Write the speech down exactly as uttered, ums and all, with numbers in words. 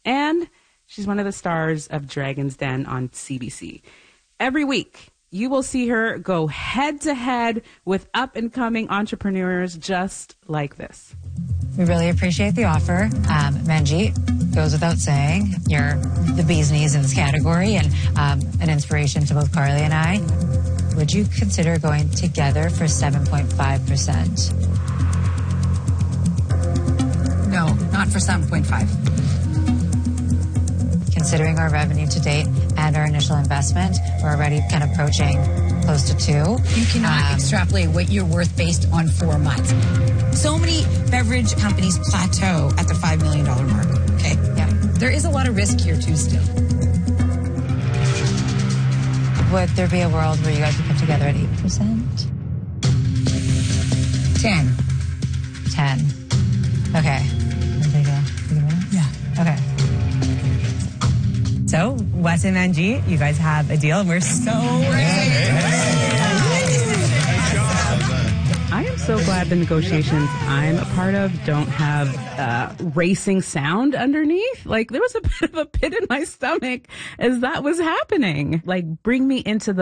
And she's one of the stars of Dragon's Den on C B C. Every week, you will see her go head-to-head with up-and-coming entrepreneurs just like this. We really appreciate the offer. Um, Manjeet, goes without saying, you're the bee's knees in this category and um, an inspiration to both Carly and I. Would you consider going together for seven point five percent? No, not for seven point five. Considering our revenue to date and our initial investment, we're already kind of approaching close to two. You cannot um, extrapolate what you're worth based on four months. So many beverage companies plateau at the five million dollars mark, okay? Yeah. There is a lot of risk here, too, still. Would there be a world where you guys would come together at eight percent? ten. ten. Okay. Yeah. Okay. So, Wes and Manjeet, you guys have a deal, and we're so excited. I am so glad the negotiations I'm a part of don't have uh, racing sound underneath. Like, there was a bit of a pit in my stomach as that was happening. Like, bring me into the